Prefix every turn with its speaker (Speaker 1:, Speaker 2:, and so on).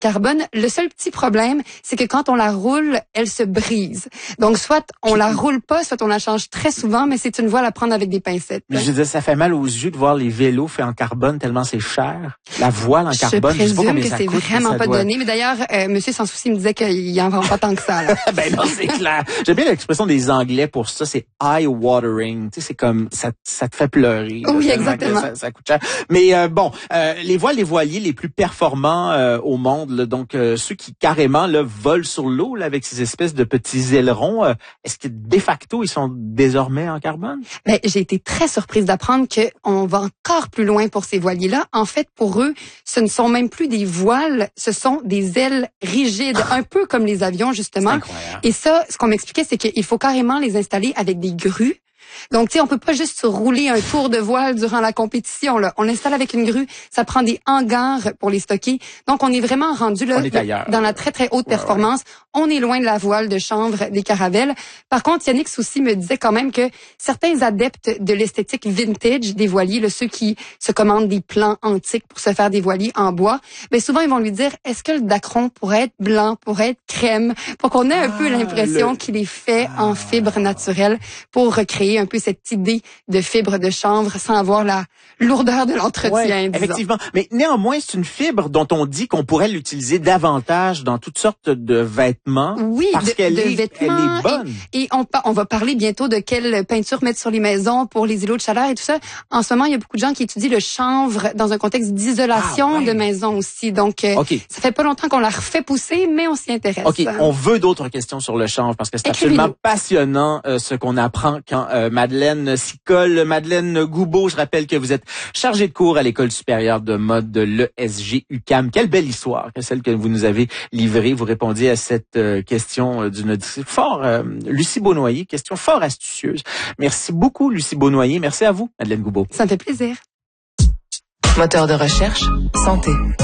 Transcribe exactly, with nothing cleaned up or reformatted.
Speaker 1: carbone. Le seul petit problème, c'est que quand on la roule, elle se brise. Donc, soit on la roule pas, soit on la change très souvent, mais c'est une voile à prendre avec des pincettes.
Speaker 2: Mais je veux dire, ça fait mal aux yeux de voir les vélos faits en carbone tellement c'est cher. La voile en carbone, je sais pas combien
Speaker 1: que
Speaker 2: ça
Speaker 1: c'est
Speaker 2: coûte.
Speaker 1: vraiment pas
Speaker 2: doit...
Speaker 1: donné. Mais d'ailleurs, euh, Monsieur Sans Souci me disait qu'il en vend pas tant que ça. Là.
Speaker 2: ben non, c'est clair. J'aime bien l'expression des Anglais pour ça, c'est eye-watering. Tu sais, c'est comme ça, ça te fait pleurer.
Speaker 1: Oui,
Speaker 2: là,
Speaker 1: exactement.
Speaker 2: Ça, ça coûte cher. Mais euh, bon, euh, les voiles, les voiliers les plus performants euh, au monde, là, donc euh, ceux qui carrément là volent sur l'eau là, avec ces espèces de petits ailerons, euh, est-ce que de facto ils sont désormais en carbone?
Speaker 1: Ben, j'ai été très surprise d'apprendre qu'on va encore plus loin pour ces voiliers-là. En fait, pour eux, ce ne sont même plus des voiles, ce sont des ailes rigides, un peu comme les avions, justement. Et ça, ce qu'on m'expliquait, c'est qu'il faut carrément les installer avec des grues. Donc, tu sais, on peut pas juste rouler un tour de voile durant la compétition. Là. On l'installe avec une grue, ça prend des hangars pour les stocker. Donc, on est vraiment rendu là dans la très, très haute ouais, performance. Ouais. On est loin de la voile de chanvre des caravelles. Par contre, Yannick Soucy me disait quand même que certains adeptes de l'esthétique vintage des voiliers, là, ceux qui se commandent des plans antiques pour se faire des voiliers en bois, ben souvent, ils vont lui dire, est-ce que le dacron pourrait être blanc, pourrait être crème, pour qu'on ait un ah, peu l'impression le... qu'il est fait ah. en fibre naturelle pour recréer un peu cette idée de fibre de chanvre sans avoir la lourdeur de l'entretien.
Speaker 2: Ouais, effectivement. Mais néanmoins, c'est une fibre dont on dit qu'on pourrait l'utiliser davantage dans toutes sortes de vêtements.
Speaker 1: Oui,
Speaker 2: parce
Speaker 1: de,
Speaker 2: qu'elle
Speaker 1: de
Speaker 2: est,
Speaker 1: vêtements.
Speaker 2: Elle est bonne.
Speaker 1: Et, et on, on va parler bientôt de quelle peinture mettre sur les maisons pour les îlots de chaleur et tout ça. En ce moment, il y a beaucoup de gens qui étudient le chanvre dans un contexte d'isolation ah, ouais. de maison aussi. Donc, okay. ça fait pas longtemps qu'on la refait pousser, mais on s'y intéresse.
Speaker 2: OK, on veut d'autres questions sur le chanvre parce que c'est absolument passionnant euh, ce qu'on apprend quand euh, Madeleine s'y colle. Madeleine Goubeau, je rappelle que vous êtes chargée de cours à l'École supérieure de mode de l'E S G U Q A M. Quelle belle histoire que celle que vous nous avez livrée. Vous répondiez à cette euh, question d'une fort euh, Lucie Beaunoyer, question fort astucieuse. Merci beaucoup Lucie Beaunoyer. Merci à vous Madeleine Goubeau.
Speaker 1: Ça me fait plaisir.
Speaker 3: Moteur de recherche, santé.